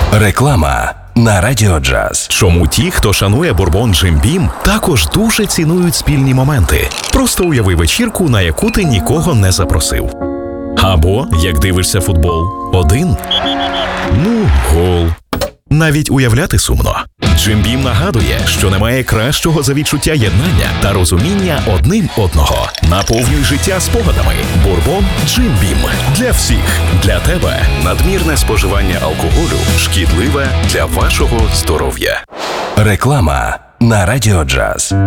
Реклама на Радіо Джаз. Чому ті, хто шанує бурбон Джим Бім, також дуже цінують спільні моменти. Просто уяви вечірку, на яку ти нікого не запросив. Або, як дивишся футбол, один. Гол. Навіть уявляти сумно. Джим Бім нагадує, що немає кращого за відчуття єднання та розуміння одним одного. Наповнюй життя спогадами. Бурбон Джим Бім. Для всіх. Для тебе. Надмірне споживання алкоголю шкідливе для вашого здоров'я. Реклама на Радіо Джаз.